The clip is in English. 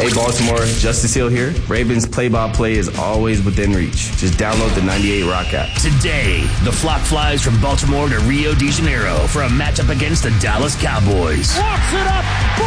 Hey Baltimore, Justice Hill here. Ravens play-by-play is always within reach. Just download the 98 Rock app. Today, the flock flies from Baltimore to Rio de Janeiro for a matchup against the Dallas Cowboys. Walks it up.